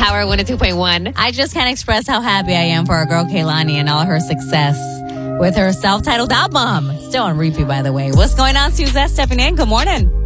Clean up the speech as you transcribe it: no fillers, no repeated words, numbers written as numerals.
Power 102.1. I just can't express how happy I am for our girl Kehlani and all her success with her self-titled album. Still on repeat, by the way. What's going on, Suzette? Stepping in. Good morning.